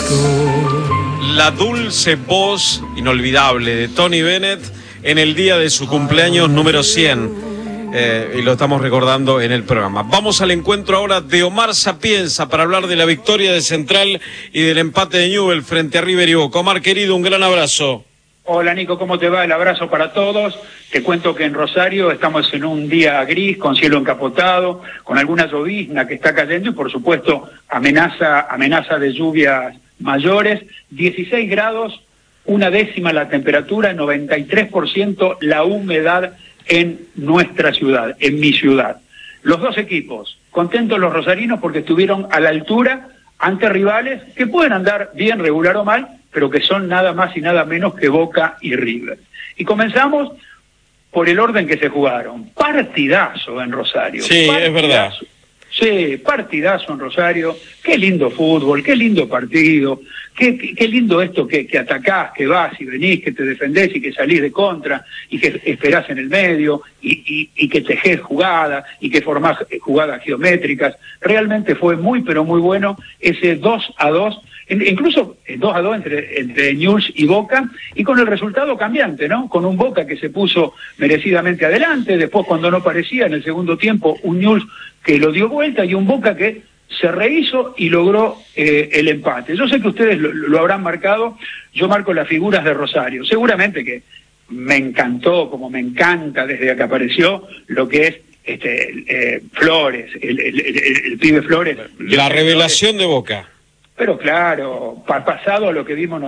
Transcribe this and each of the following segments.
La dulce voz inolvidable de Tony Bennett en el día de su cumpleaños número 100. Y lo estamos recordando en el programa. Vamos al encuentro ahora de Omar Sapienza para hablar de la victoria de Central y del empate de Newell's frente a River y Boca. Omar, querido, un gran abrazo. Hola Nico, ¿cómo te va? El abrazo para todos. Te cuento que en Rosario estamos en un día gris, con cielo encapotado, con alguna llovizna que está cayendo y por supuesto amenaza de lluvias mayores. 16 grados, 1/10 la temperatura, 93% la humedad en nuestra ciudad, en mi ciudad. Los dos equipos, contentos los rosarinos porque estuvieron a la altura ante rivales que pueden andar bien, regular o mal, pero que son nada más y nada menos que Boca y River. Y comenzamos por el orden que se jugaron. Partidazo en Rosario. Sí, partidazo. Es verdad. Sí, partidazo en Rosario. Qué lindo fútbol, qué lindo partido. Qué lindo esto que atacás, que vas y venís, que te defendés y que salís de contra y que esperás en el medio y que tejés jugadas y que formás jugadas geométricas. Realmente fue muy, pero muy bueno ese 2-2, incluso 2-2 entre Newell's y Boca, y con el resultado cambiante, ¿no? Con un Boca que se puso merecidamente adelante, después cuando no parecía, en el segundo tiempo, un Newell's que lo dio vuelta y un Boca que se rehizo y logró el empate. Yo sé que ustedes lo habrán marcado, yo marco las figuras de Rosario. Seguramente que me encantó, como me encanta desde que apareció, lo que es Flores, el pibe Flores. La revelación de Boca. Pero claro, pasado a lo que vimos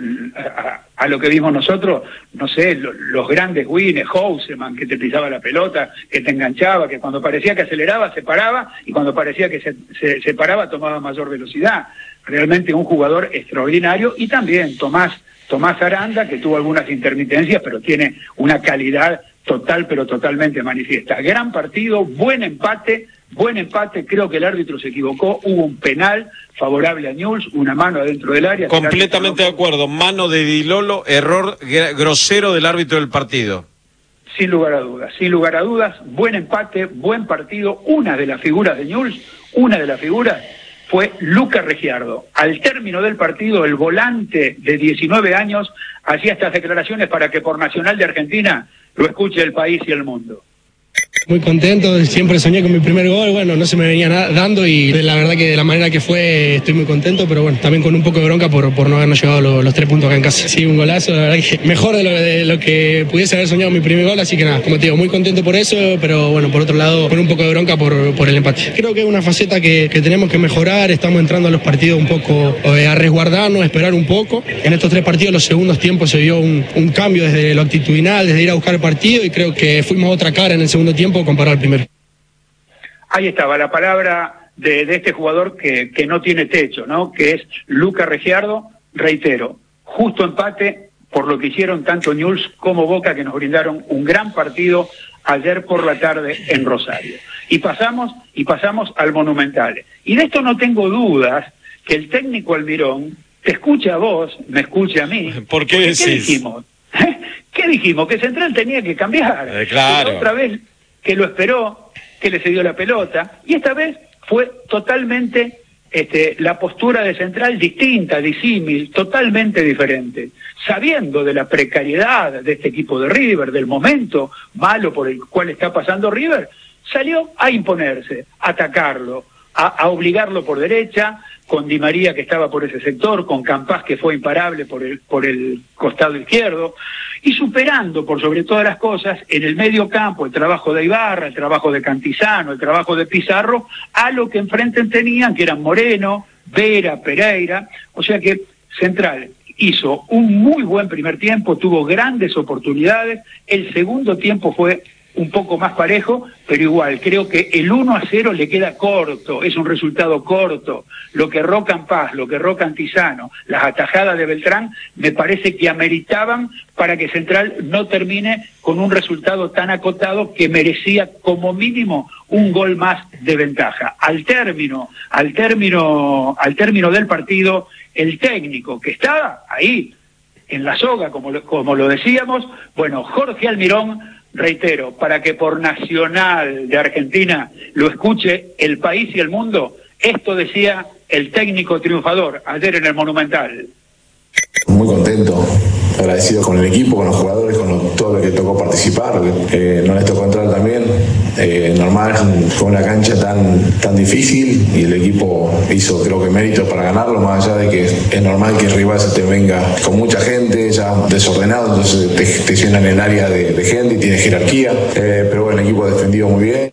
a lo que vimos nosotros, no sé, los grandes Wines, Houseman, que te pisaba la pelota, que te enganchaba, que cuando parecía que aceleraba se paraba y cuando parecía que se paraba tomaba mayor velocidad. Realmente un jugador extraordinario. Y también Tomás Aranda, que tuvo algunas intermitencias, pero tiene una calidad total, pero totalmente manifiesta. Gran partido, buen empate, creo que el árbitro se equivocó, hubo un penal favorable a Newell's, una mano adentro del área. Completamente de acuerdo, mano de Di Lolo, error grosero del árbitro del partido. Sin lugar a dudas, buen empate, buen partido. Una de las figuras de Newell's, fue Lucas Regiardo. Al término del partido, el volante de 19 años hacía estas declaraciones para que por Nacional de Argentina lo escuche el país y el mundo. Muy contento, siempre soñé con mi primer gol, bueno, no se me venía dando y la verdad que de la manera que fue estoy muy contento, pero bueno, también con un poco de bronca por no habernos llevado los 3 puntos acá en casa. Sí, un golazo, la verdad que mejor de lo que pudiese haber soñado mi primer gol, así que nada, como te digo, muy contento por eso, pero bueno, por otro lado, con un poco de bronca por el empate. Creo que es una faceta que tenemos que mejorar, estamos entrando a los partidos un poco a resguardarnos, a esperar un poco. En estos 3 partidos, los segundos tiempos se vio un cambio desde lo actitudinal, desde ir a buscar el partido y creo que fuimos otra cara en el segundo tiempo comparado al primero. Ahí estaba la palabra de este jugador que no tiene techo, ¿no? Que es Lucas Regiardo. Reitero, justo empate por lo que hicieron tanto Newell's como Boca, que nos brindaron un gran partido ayer por la tarde en Rosario. Y pasamos al Monumental. Y de esto no tengo dudas que el técnico Almirón te escucha a vos, me escucha a mí. ¿Por qué decís? ¿Qué dijimos? ¿Qué dijimos? Que Central tenía que cambiar. Claro. Otra vez que lo esperó, que le cedió la pelota, y esta vez fue totalmente la postura de Central distinta, disímil, totalmente diferente. Sabiendo de la precariedad de este equipo de River, del momento malo por el cual está pasando River, salió a imponerse, a atacarlo, a obligarlo por derecha, con Di María que estaba por ese sector, con Campás que fue imparable por el costado izquierdo, y superando por sobre todas las cosas en el medio campo el trabajo de Ibarra, el trabajo de Cantizano, el trabajo de Pizarro, a lo que enfrente tenían, que eran Moreno, Vera, Pereira. O sea que Central hizo un muy buen primer tiempo, tuvo grandes oportunidades, el segundo tiempo fue un poco más parejo, pero igual, creo que el 1-0 le queda corto, es un resultado corto. Lo que erró Campás, lo que erró Cantizano, las atajadas de Beltrán, me parece que ameritaban para que Central no termine con un resultado tan acotado que merecía como mínimo un gol más de ventaja. Al término del partido, el técnico que estaba ahí, en la soga, como lo decíamos, bueno, Jorge Almirón, reitero, para que por Nacional de Argentina lo escuche el país y el mundo, esto decía el técnico triunfador ayer en el Monumental. Muy contento, agradecido con el equipo, con los jugadores, con todo lo que tocó participar, no les tocó entrar también. Normal, fue una cancha tan difícil y el equipo hizo, creo que, méritos para ganarlo, más allá de que es normal que el rival se te venga con mucha gente, ya desordenado, entonces te llenan el área de gente y tiene jerarquía, pero bueno, el equipo ha defendido muy bien.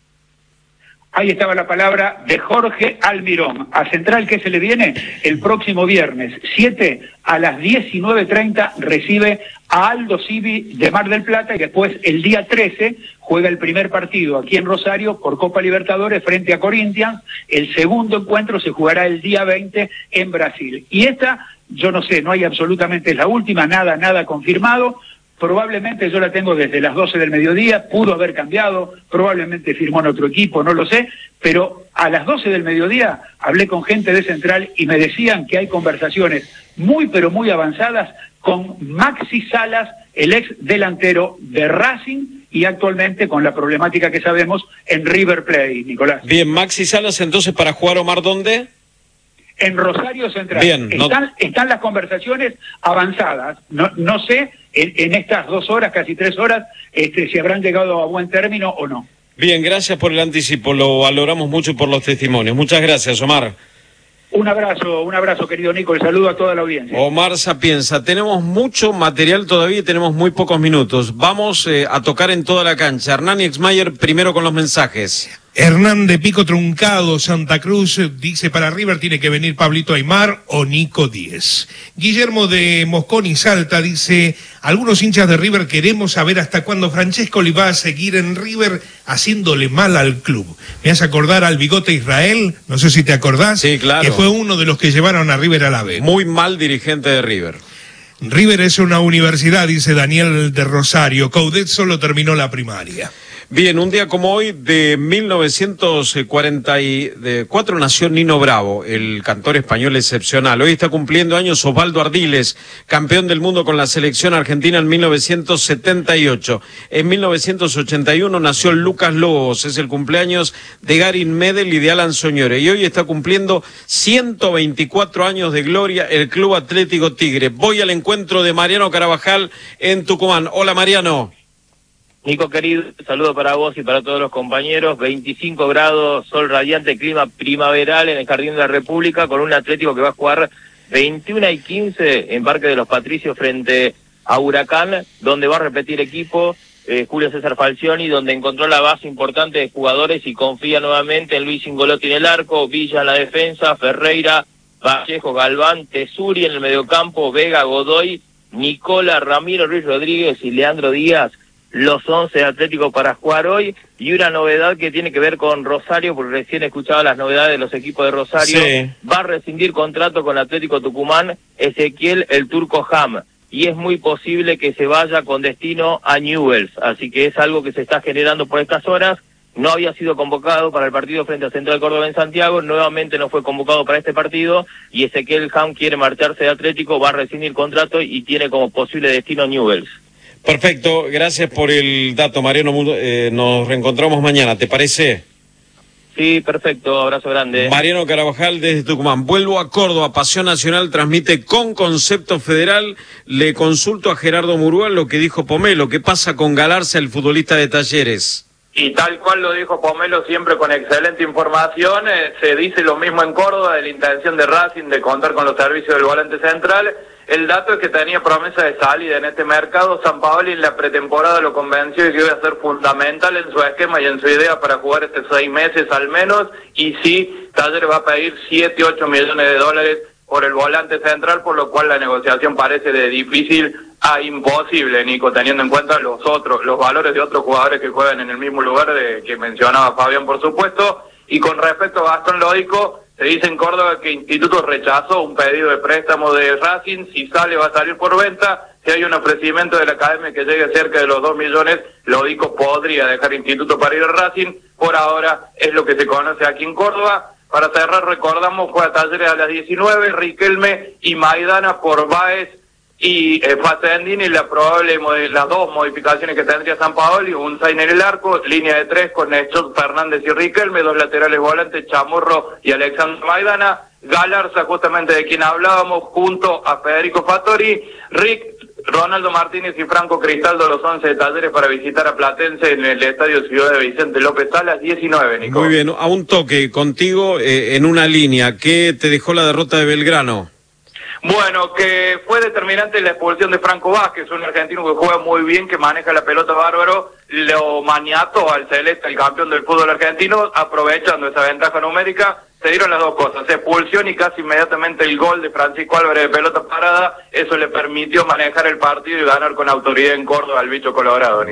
Ahí estaba la palabra de Jorge Almirón. A Central, ¿qué se le viene? El próximo viernes 7 a las 19:30 recibe a Aldo Civi de Mar del Plata y después el día 13 juega el primer partido aquí en Rosario por Copa Libertadores frente a Corinthians. El segundo encuentro se jugará el día 20 en Brasil. Y esta, yo no sé, no hay absolutamente, es la última, nada confirmado. Probablemente yo la tengo desde las 12 del mediodía, pudo haber cambiado, probablemente firmó en otro equipo, no lo sé, pero a las 12 del mediodía hablé con gente de Central y me decían que hay conversaciones muy pero muy avanzadas con Maxi Salas, el ex delantero de Racing, y actualmente con la problemática que sabemos en River Plate, Nicolás. Bien, Maxi Salas entonces para jugar, Omar, ¿dónde? En Rosario Central. Bien, están las conversaciones avanzadas. No sé en estas 2 horas, casi 3 horas, si habrán llegado a buen término o no. Bien, gracias por el anticipo, lo valoramos mucho por los testimonios. Muchas gracias, Omar. Un abrazo, querido Nico, y saludo a toda la audiencia. Omar Sapienza, tenemos mucho material todavía y tenemos muy pocos minutos. Vamos a tocar en toda la cancha. Hernán Exmayer, primero con los mensajes. Hernán de Pico Truncado, Santa Cruz, dice: para River tiene que venir Pablito Aimar o Nico Díez. Guillermo de Moscón y Salta dice: algunos hinchas de River queremos saber hasta cuándo Francescoli va a seguir en River haciéndole mal al club. Me hace acordar al Bigote Israel, no sé si te acordás, sí, claro, que fue uno de los que llevaron a River a la B. Muy mal dirigente de River. River es una universidad, dice Daniel de Rosario. Coudet solo terminó la primaria. Bien, un día como hoy de 1944 nació Nino Bravo, el cantor español excepcional. Hoy está cumpliendo años Osvaldo Ardiles, campeón del mundo con la selección argentina en 1978. En 1981 nació Lucas Lobos, es el cumpleaños de Garin Medel y de Alan Soñore. Y hoy está cumpliendo 124 años de gloria el Club Atlético Tigre. Voy al encuentro de Mariano Carabajal en Tucumán. Hola, Mariano. Nico querido, saludo para vos y para todos los compañeros. 25 grados, sol radiante, clima primaveral en el Jardín de la República, con un Atlético que va a jugar 21:15 en Parque de los Patricios frente a Huracán, donde va a repetir equipo Julio César Falcioni, donde encontró la base importante de jugadores y confía nuevamente en Luis Ingolotti en el arco, Villa en la defensa, Ferreira, Vallejo, Galván, Tesuri en el mediocampo, Vega, Godoy, Nicola, Ramiro, Ruiz Rodríguez y Leandro Díaz. Los 11 Atléticos para jugar hoy, y una novedad que tiene que ver con Rosario, porque recién escuchaba las novedades de los equipos de Rosario. Sí. Va a rescindir contrato con Atlético Tucumán Ezequiel el Turco Ham, y es muy posible que se vaya con destino a Newell's, así que es algo que se está generando por estas horas. No había sido convocado para el partido frente a Central Córdoba en Santiago, nuevamente no fue convocado para este partido, y Ezequiel Ham quiere marcharse de Atlético, va a rescindir contrato y tiene como posible destino Newell's. Perfecto, gracias por el dato, Mariano. Nos reencontramos mañana, ¿te parece? Sí, perfecto, abrazo grande. Mariano Carabajal desde Tucumán. Vuelvo a Córdoba, Pasión Nacional transmite con concepto federal. Le consulto a Gerardo Murúa lo que dijo Pomelo. ¿Qué pasa con Galarza, el futbolista de Talleres? Y tal cual lo dijo Pomelo, siempre con excelente información. Se dice lo mismo en Córdoba, de la intención de Racing de contar con los servicios del volante central. El dato es que tenía promesa de salida en este mercado. Sampaoli en la pretemporada lo convenció de que iba a ser fundamental en su esquema y en su idea para jugar 6 meses al menos. Y sí, Talleres va a pedir 7-8 millones de dólares por el volante central, por lo cual la negociación parece de difícil a imposible, Nico, teniendo en cuenta los valores de otros jugadores que juegan en el mismo lugar que mencionaba Fabián, por supuesto. Y con respecto a Gastón Lódico, se dice en Córdoba que Instituto rechazó un pedido de préstamo de Racing. Si sale, va a salir por venta. Si hay un ofrecimiento de la academia que llegue cerca de los 2 millones, Lódico podría dejar Instituto para ir a Racing. Por ahora es lo que se conoce aquí en Córdoba. Para cerrar, recordamos, juega Talleres a las 19, Riquelme y Maidana por Báez y Facendini, las dos modificaciones que tendría San Paoli, un Zayn en el arco, línea de 3 con Néstor Fernández y Riquelme, 2 laterales volantes, Chamorro y Alexandre Maidana, Galarza, justamente de quien hablábamos, junto a Federico Fattori, Ronaldo Martínez y Franco Cristaldo, los 11 de Talleres para visitar a Platense en el Estadio Ciudad de Vicente López Salas, 19, Nico. Muy bien, a un toque contigo en una línea, ¿qué te dejó la derrota de Belgrano? Bueno, que fue determinante la expulsión de Franco Vázquez, un argentino que juega muy bien, que maneja la pelota bárbaro, lo maniató al Celeste, el campeón del fútbol argentino, aprovechando esa ventaja numérica. Se dieron las dos cosas, expulsión y casi inmediatamente el gol de Francisco Álvarez de pelota parada. Eso le permitió manejar el partido y ganar con autoridad en Córdoba al bicho colorado, Nico.